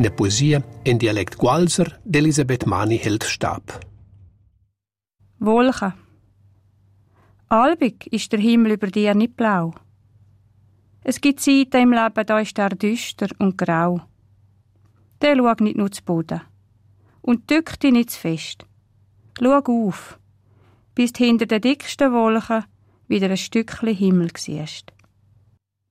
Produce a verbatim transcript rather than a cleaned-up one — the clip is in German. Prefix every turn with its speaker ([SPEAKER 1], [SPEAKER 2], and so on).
[SPEAKER 1] in der Poesie in Dialekt Gualser d'Elisabeth Mani-Heldstab.
[SPEAKER 2] Wolken. Albig ist der Himmel über dir nicht blau. Es gibt Zeiten im Leben, da ist er düster und grau. Der schau nicht nur zu Boden. Und drück dich nicht zu fest. Schau auf, bis du hinter den dicksten Wolken wieder ein Stückchen Himmel siehst.